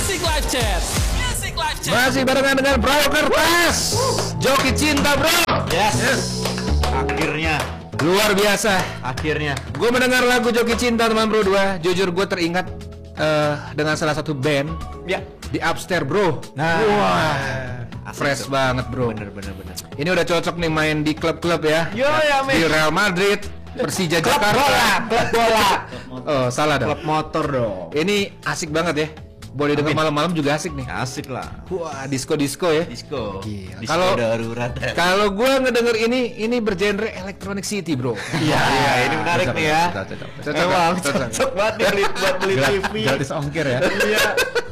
Music Live Chat. Music Live Chat. Masih barengan dengan Bro Kertas. Joki Cinta, Bro. Yes. Akhirnya. Luar biasa. Akhirnya. Gue mendengar lagu Joki Cinta teman Bro 2. Jujur gue teringat dengan salah satu band. Ya. Di Upstairs, Bro. Nah. Wah. Asik Fresh tuh. banget, Bro. Bener. Ini udah cocok nih main di klub-klub ya. Yo ya, men. Di Real Madrid, Persija Jakarta. Klub bola. Oh, salah dong. Klub motor dong. Ini asik banget ya. Boleh denger malam-malam juga asik nih. Asik lah. Wah, disco ya. Disco. Gila. Disco Kalau- darurat. Kalau gue ngedenger ini bergenre Electronic City, Bro. Iya, ini menarik nih ya. Cocok. Emang cocok banget nih buat beli TV. Gratis ongkir ya. Iya.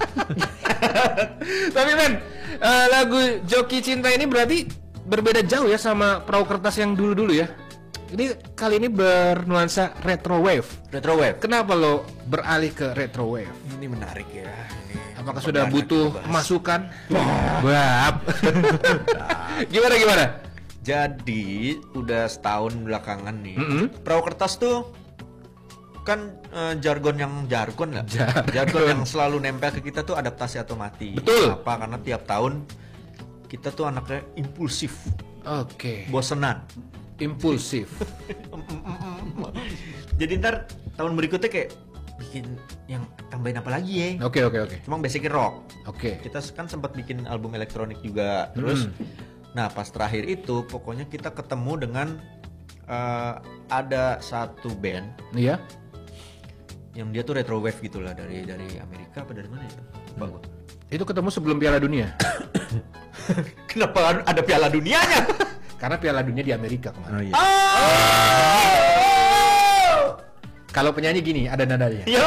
Tapi men, lagu Joki Cinta ini berarti berbeda jauh ya sama Perahu Kertas yang dulu-dulu ya. Ini kali ini bernuansa retro wave. Retro wave. Kenapa lo beralih ke retro wave? Ini menarik ya. Ini Apakah sudah perdana butuh kita bahas. masukan? Bab. Gimana? Jadi udah setahun belakangan nih. Mm-mm. Perahu kertas tuh kan jargon lah. Jargon yang selalu nempel ke kita tuh adaptasi atau mati. Betul. Kenapa? Karena tiap tahun kita tuh anaknya impulsif, Oke. bosenan. Impulsif. Jadi ntar tahun berikutnya kayak bikin yang tambahin apa lagi ya? Oke. Cuma basicnya rock. Oke. Kita kan sempat bikin album elektronik juga. Terus, nah pas terakhir itu pokoknya kita ketemu dengan ada satu band Iya. yang dia tuh retro wave gitulah dari Amerika apa dari mana ya? Lupa gua. Itu ketemu sebelum Piala Dunia. Kenapa ada Piala Dunianya? Karena Piala Dunia di Amerika kemarin. Oh iya. Kalau penyanyi gini, ada nadanya. Yo,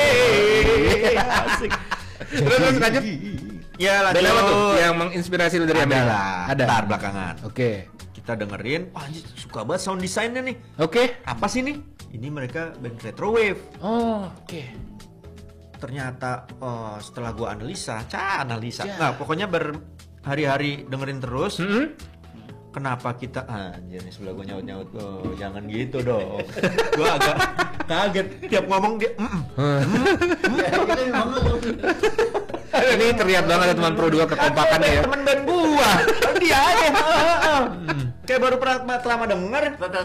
asik. Terus lanjut. Ya Band apa tuh lanjut. yang menginspirasi lu dari Ada Amerika? lah. Ada. Ntar belakangan. Oke. Kita dengerin, wah anjir, suka banget sound desainnya nih. Oke. Apa sih nih? Ini mereka band retro wave. Oh, oke. Ternyata setelah gua analisa. Ja. Nah, pokoknya berhari-hari dengerin terus. Mm-mm. Kenapa kita anjir nih sebelah gua nyaut-nyaut. Oh, jangan gitu dong. Gua agak kaget tiap ngomong dia. Ini terlihat banget ya teman Pro 2 kekompakannya ya. Temen band gua. Dia aja. Kayak baru pertama denger.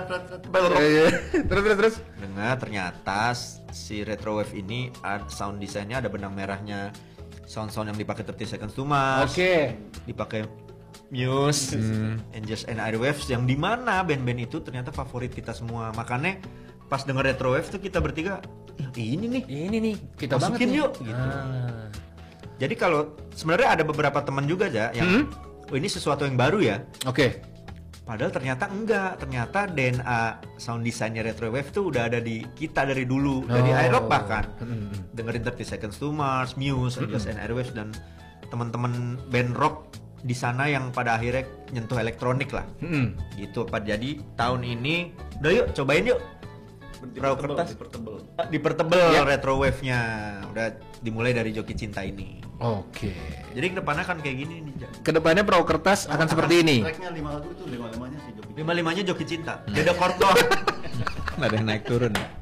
Terus. Dengar ternyata si retro wave ini sound desainnya ada benang merahnya. Sound-sound yang dipakai 30 Seconds to Mars. Oke. Dipakai Muse, Angels and Airwaves yang dimana band-band itu ternyata favorit kita semua. Makanya pas denger retro wave tuh kita bertiga, "Ya, ini nih, Ini nih kita masukin banget nih. yuk." Gitu. Ah. Jadi kalau sebenarnya ada beberapa teman juga aja yang, oh ini sesuatu yang baru ya. Oke. Padahal ternyata enggak, ternyata DNA sound desainnya retro wave tuh udah ada di kita dari dulu, dari Oh. iRock bahkan. Dengerin 30 Seconds to Mars, Muse, Angels and Airwaves dan teman-teman band rock di sana yang pada akhirnya nyentuh elektronik lah. Gitu Pak. Jadi tahun ini udah yuk cobain yuk. Perahu kertas dipertebel Ya. retro wave-nya. Udah dimulai dari Joki Cinta ini. Oke. Jadi kedepannya kan kayak gini nih. Kedepannya Perahu Kertas akan seperti ini. Tracknya 5 lagu itu 5-5-nya sih Joki. 55-nya Joki Cinta. Beda chord doang. Nggak ada yang naik turun ya.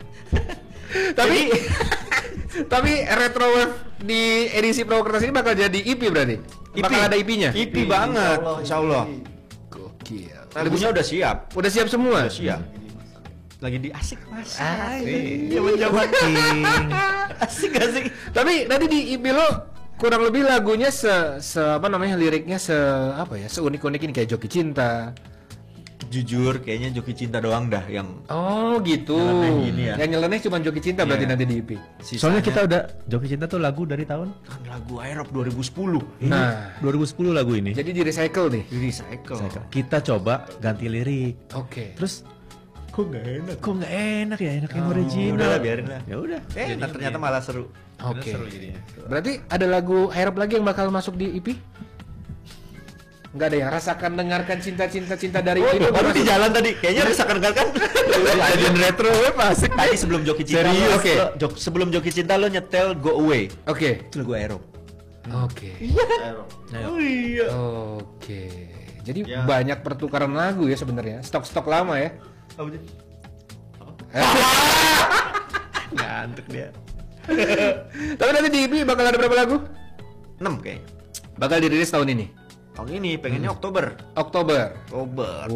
Tapi retro wave di edisi Perahu Kertas ini bakal jadi EP berarti? Bakal ada EP-nya? EP banget, insyaallah. Gokil. Lagunya udah siap. Udah siap semua? Udah siap. Lagi di asik mas. Asik. Jaman-jaman. Asik. Tapi nanti di EP lo kurang lebih lagunya apa namanya, liriknya seunik-unik ini kayak Joki Cinta. Jujur kayaknya Joki Cinta doang dah yang Oh gitu. Nyeleneh gini ya. Yang nyeleneh cuma Joki Cinta berarti Iya. nanti di EP. sisanya Soalnya kita udah Joki Cinta tuh lagu dari tahun kan lagu iRock 2010. Nah, 2010 lagu ini. jadi di recycle nih. Di recycle. Kita coba ganti lirik. Oke. Terus Kok nggak enak? kok nggak enak ya, enak yang Udah original. lah biarin lah. Ya udah. Nah, ternyata malah seru. Oke. Seru jadinya. Berarti ada lagu Airop lagi yang bakal masuk di EP? Enggak ada ya? Rasakan dengarkan cinta dari Oh, itu baru di jalan tadi. Kayaknya rasakan kan? Jadiin retro web asik. Tadi sebelum Joki Cinta. Serius? Oke. Sebelum Joki Cinta lo nyetel Go Away. Oke. Itu lagu iRock. Oke. Oh iya. Oke. Jadi banyak pertukaran lagu ya sebenarnya. Stok-stok lama ya. Apa sih? Ngantuk dia. Tapi nanti di EP bakal ada berapa lagu? 6 kayaknya. Bakal dirilis tahun ini. Tahun ini pengennya Oktober. Oktober. Oktober.